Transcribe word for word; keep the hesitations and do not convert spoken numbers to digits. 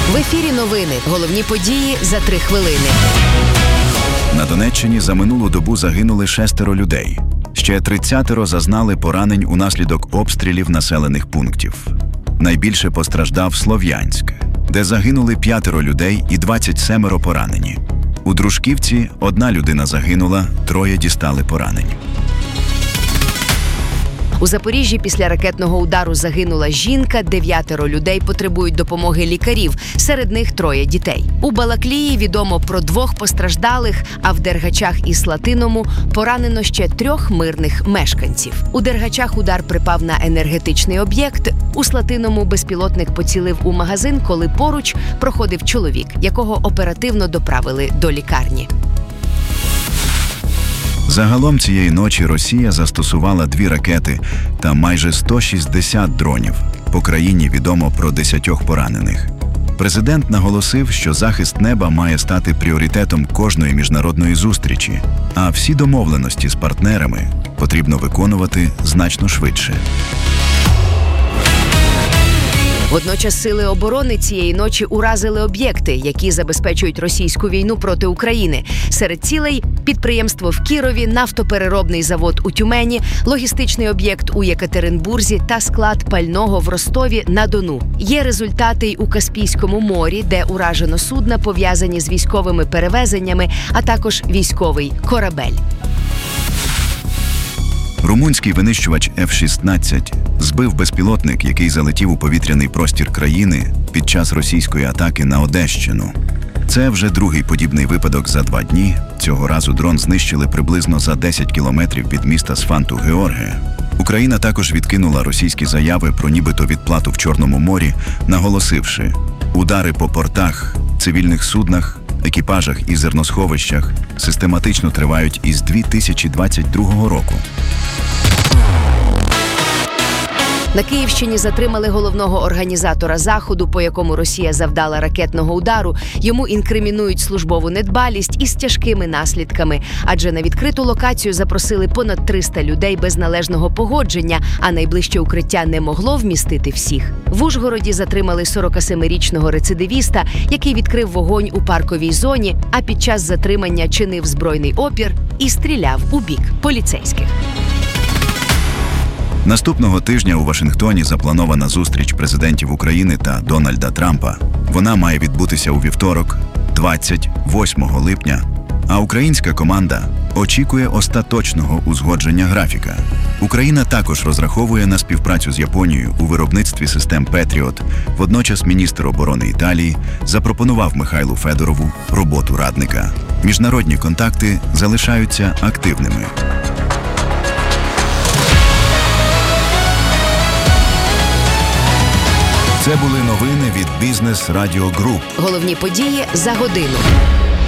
В ефірі новини. Головні події за три хвилини. На Донеччині за минулу добу загинули шестеро людей. Ще тридцятеро зазнали поранень унаслідок обстрілів населених пунктів. Найбільше постраждав Слов'янськ, де загинули п'ятеро людей і двадцять сім поранені. У Дружківці одна людина загинула, троє дістали поранень. У Запоріжжі після ракетного удару загинула жінка, дев'ятеро людей потребують допомоги лікарів, серед них троє дітей. У Балаклії відомо про двох постраждалих, а в Дергачах і Слатиному поранено ще трьох мирних мешканців. У Дергачах удар припав на енергетичний об'єкт, у Слатиному безпілотник поцілив у магазин, коли поруч проходив чоловік, якого оперативно доправили до лікарні. Загалом цієї ночі Росія застосувала дві ракети та майже сто шістдесят дронів. По країні відомо про десятьох поранених. Президент наголосив, що захист неба має стати пріоритетом кожної міжнародної зустрічі, а всі домовленості з партнерами потрібно виконувати значно швидше. Водночас сили оборони цієї ночі уразили об'єкти, які забезпечують російську війну проти України. Серед цілей – підприємство в Кірові, нафтопереробний завод у Тюмені, логістичний об'єкт у Єкатеринбурзі та склад пального в Ростові-на-Дону. Є результати й у Каспійському морі, де уражено судна, пов'язані з військовими перевезеннями, а також військовий корабель. Румунський винищувач еф шістнадцять збив безпілотник, який залетів у повітряний простір країни під час російської атаки на Одещину. Це вже другий подібний випадок за два дні. Цього разу дрон знищили приблизно за десять кілометрів від міста Сфанту-Георгія. Україна також відкинула російські заяви про нібито відплату в Чорному морі, наголосивши: удари по портах, цивільних суднах, екіпажах і зерносховищах систематично тривають із дві тисячі двадцять другого року. На Київщині затримали головного організатора заходу, по якому Росія завдала ракетного удару. Йому інкримінують службову недбалість із тяжкими наслідками, адже на відкриту локацію запросили понад триста людей без належного погодження, а найближче укриття не могло вмістити всіх. В Ужгороді затримали сорокасемирічного рецидивіста, який відкрив вогонь у парковій зоні, а під час затримання чинив збройний опір і стріляв у бік поліцейських. Наступного тижня у Вашингтоні запланована зустріч президентів України та Дональда Трампа. Вона має відбутися у вівторок, двадцять восьмого липня, а українська команда очікує остаточного узгодження графіка. Україна також розраховує на співпрацю з Японією у виробництві систем «Петріот». Водночас міністр оборони Італії запропонував Михайлу Федорову роботу радника. Міжнародні контакти залишаються активними. Це були новини від Бізнес Радіо Груп. Головні події за годину.